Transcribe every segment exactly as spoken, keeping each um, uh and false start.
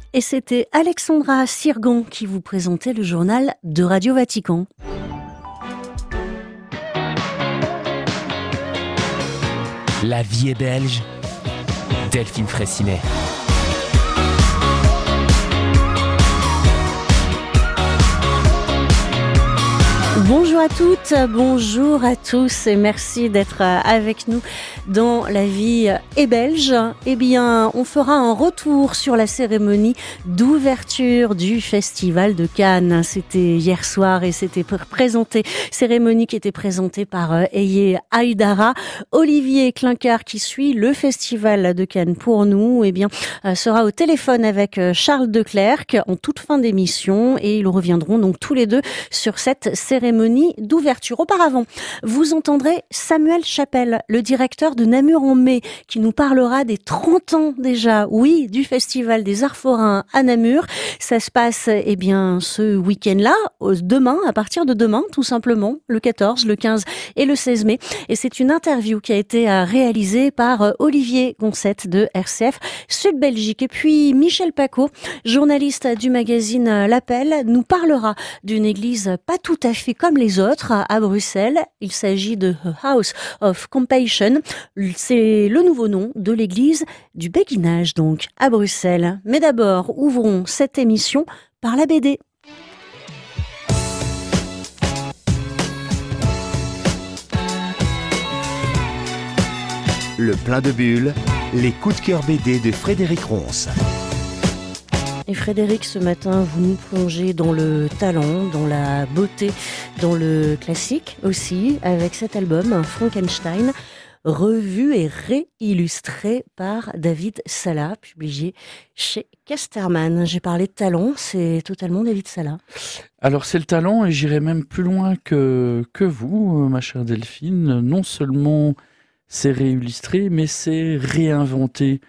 Et c'était Alexandra Sirgon qui vous présentait le journal de Radio Vatican. La vie est belge. Delphine Fraissinet. Bonjour à toutes, bonjour à tous et merci d'être avec nous dans La vie est belge. Eh bien, on fera un retour sur la cérémonie d'ouverture du Festival de Cannes. C'était hier soir et c'était présenté, cérémonie qui était présentée par Eye Aïdara. Olivier Klinkert qui suit le Festival de Cannes pour nous, eh bien, sera au téléphone avec Charles Declercq en toute fin d'émission et ils reviendront donc tous les deux sur cette cérémonie d'ouverture. Auparavant, vous entendrez Samuel Chapelle, le directeur de Namur en mai, qui nous parlera des trente ans déjà, oui, du Festival des Arts Forains à Namur. Ça se passe, eh bien, ce week-end-là, demain, à partir de demain, tout simplement, le quatorze, le quinze et le seize mai. Et c'est une interview qui a été réalisée par Olivier Goncette de R C F Sud Belgique. Et puis, Michel Paco, journaliste du magazine L'Appel, nous parlera d'une église pas tout à fait comme les autres à Bruxelles. Il s'agit de House of Compassion. C'est le nouveau nom de l'église du Béguinage, donc, à Bruxelles. Mais d'abord, ouvrons cette émission par la B D. Le plein de bulles, les coups de cœur B D de Frédéric Ronce. Et Frédéric, ce matin, vous nous plongez dans le talent, dans la beauté, dans le classique aussi, avec cet album, Frankenstein, revu et réillustré par David Sala, publié chez Casterman. J'ai parlé de talent, c'est totalement David Sala. Alors c'est le talent, et j'irai même plus loin que, que vous, ma chère Delphine. Non seulement c'est réillustré, mais c'est réinventé.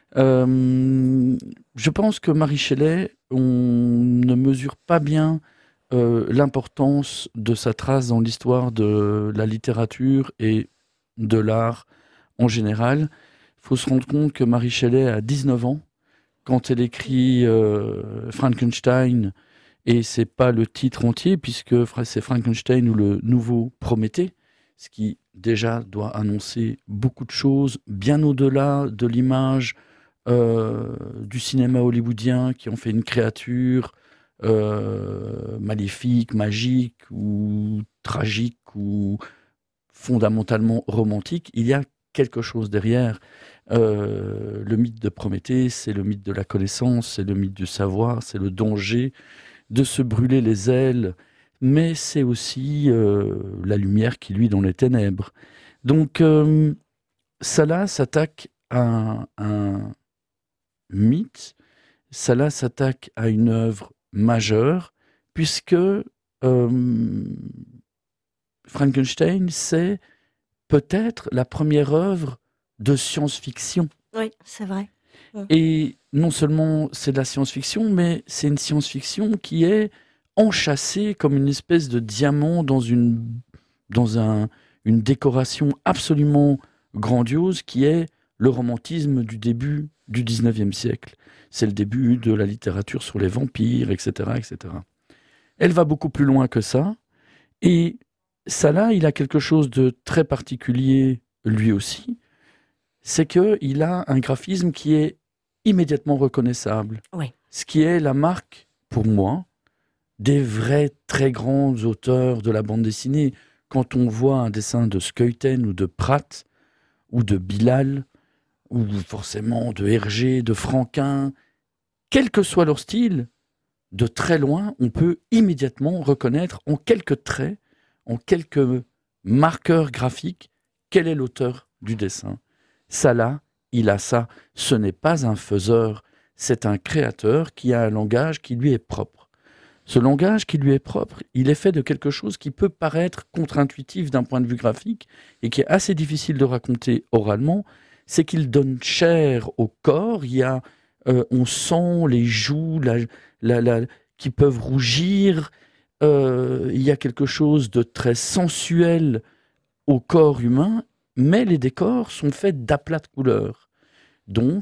Euh, je pense que Marie Shelley, on ne mesure pas bien euh, l'importance de sa trace dans l'histoire de la littérature et de l'art en général. Il faut se rendre compte que Marie Shelley a dix-neuf ans quand elle écrit euh, Frankenstein, et c'est pas le titre entier puisque c'est Frankenstein ou le nouveau Prométhée, ce qui déjà doit annoncer beaucoup de choses bien au-delà de l'image Euh, du cinéma hollywoodien qui ont fait une créature euh, maléfique, magique ou tragique ou fondamentalement romantique. Il y a quelque chose derrière. Euh, le mythe de Prométhée, c'est le mythe de la connaissance, c'est le mythe du savoir, c'est le danger de se brûler les ailes, mais c'est aussi euh, la lumière qui luit dans les ténèbres. Donc, euh, Sala s'attaque à un, un mythe, Sala s'attaque à une œuvre majeure, puisque euh, Frankenstein, c'est peut-être la première œuvre de science-fiction. Oui, c'est vrai. Ouais. Et non seulement c'est de la science-fiction, mais c'est une science-fiction qui est enchâssée comme une espèce de diamant dans une, dans un, une décoration absolument grandiose qui est le romantisme du début du dix-neuvième siècle. C'est le début de la littérature sur les vampires, et cetera, et cetera. Elle va beaucoup plus loin que ça. Et Sala, il a quelque chose de très particulier, lui aussi. C'est qu'il a un graphisme qui est immédiatement reconnaissable. Oui. Ce qui est la marque, pour moi, des vrais très grands auteurs de la bande dessinée. Quand on voit un dessin de Scheuten ou de Pratt ou de Bilal, ou forcément de Hergé, de Franquin, quel que soit leur style, de très loin, on peut immédiatement reconnaître en quelques traits, en quelques marqueurs graphiques, quel est l'auteur du dessin. Sala, il a ça. Ce n'est pas un faiseur, c'est un créateur qui a un langage qui lui est propre. Ce langage qui lui est propre, il est fait de quelque chose qui peut paraître contre-intuitif d'un point de vue graphique et qui est assez difficile de raconter oralement, c'est qu'il donne chair au corps. Il y a, euh, on sent les joues la, la, la, qui peuvent rougir. Euh, il y a quelque chose de très sensuel au corps humain, mais les décors sont faits d'aplats de couleurs. Donc,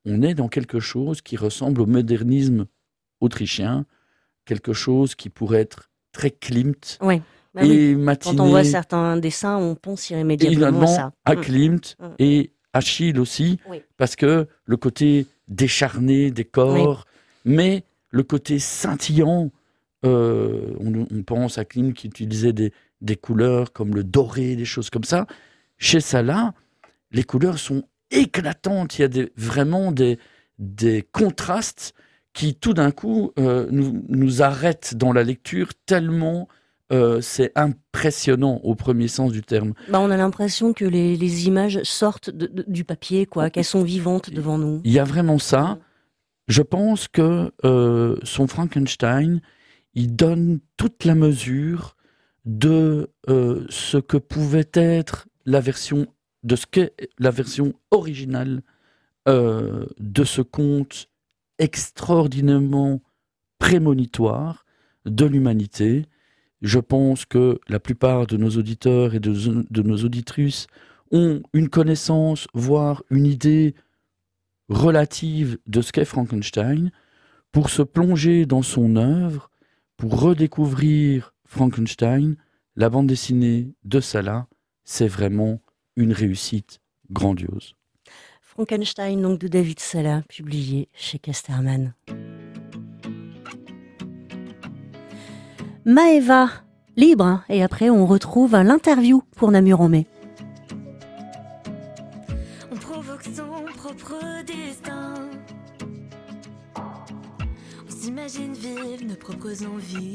on est dans quelque chose qui ressemble au modernisme autrichien, quelque chose qui pourrait être très Klimt Oui. Bah et oui. matiné. Quand on voit certains dessins, on pense irrémédiablement à Évidemment, ça. à Mm. Klimt Mm. et Achille aussi, Oui. parce que le côté décharné des corps, mais le côté scintillant, euh, on, on pense à Klimt qui utilisait des, des couleurs comme le doré, des choses comme ça. Chez Salah, les couleurs sont éclatantes, il y a des, vraiment des, des contrastes qui tout d'un coup euh, nous, nous arrêtent dans la lecture tellement euh, c'est impressionnant au premier sens du terme. Bah, on a l'impression que les, les images sortent de- de- du papier, quoi, qu'elles sont vivantes devant nous. Il y a vraiment ça. Je pense que euh, son Frankenstein, il donne toute la mesure de euh, ce que pouvait être la version, de ce qu'est la version originale euh, de ce conte extraordinairement prémonitoire de l'humanité. Je pense que la plupart de nos auditeurs et de, de nos auditrices ont une connaissance, voire une idée relative de ce qu'est Frankenstein, pour se plonger dans son œuvre, pour redécouvrir Frankenstein, la bande dessinée de Salah, c'est vraiment une réussite grandiose. Frankenstein, donc de David Salah, publié chez Casterman. Maëva, libre, hein, et après on retrouve l'interview pour Namur en mai. On provoque son propre destin. On s'imagine vivre nos propres envies.